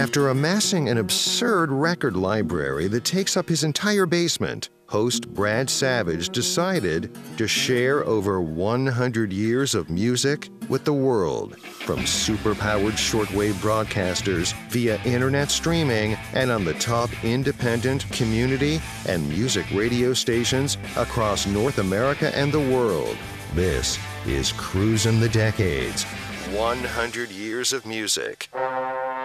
After amassing an absurd record library that takes up his entire basement, host Brad Savage decided to share over 100 years of music with the world, from superpowered shortwave broadcasters via internet streaming and on the top independent, community, and music radio stations across North America and the world. This is Cruisin' the Decades, 100 years of music.